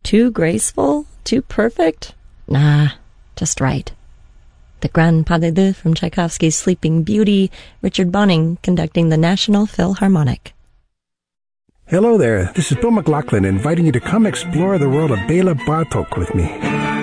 Too graceful? Too perfect? Nah, just right. The Grand Pas de Deux from Tchaikovsky's Sleeping Beauty, Richard Bonning conducting the National Philharmonic. Hello there, this is Bill McLaughlin inviting you to come explore the world of Bela Bartok with me.